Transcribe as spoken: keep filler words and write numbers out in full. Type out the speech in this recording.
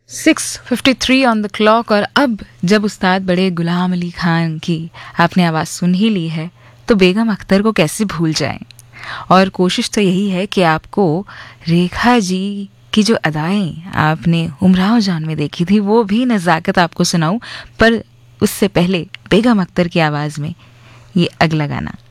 Six fifty three on the clock. और अब जब उस्ताद बड़े गुलाम अली खान की आपने आवाज़ सुन ही ली है तो बेगम अख्तर को कैसे भूल जाएं। और कोशिश तो यही है कि आपको रेखा जी की जो अदाएं आपने उमराव जान में देखी थी वो भी नज़ाकत आपको सुनाऊं, पर उससे पहले बेगम अख्तर की आवाज़ में ये अगला गाना।